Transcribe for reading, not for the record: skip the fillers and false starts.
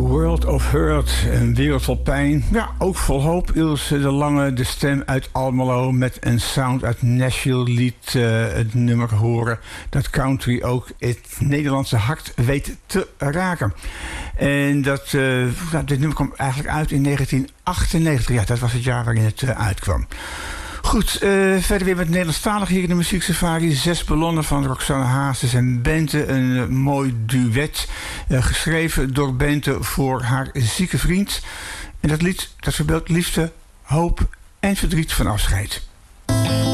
World of Hurt, een wereld vol pijn. Ja, ook vol hoop. Ilse de Lange, de stem uit Almelo met een sound uit Nashville liet het nummer horen dat country ook het Nederlandse hart weet te raken. En dit nummer kwam eigenlijk uit in 1998. Ja, dat was het jaar waarin het uitkwam. Goed, verder weer met Nederlandstalig hier in de Muzieksafari. 6 ballonnen van Roxanne Hazes en Bente. Een mooi duet, geschreven door Bente voor haar zieke vriend. En dat lied, dat verbeeldt liefde, hoop en verdriet van afscheid.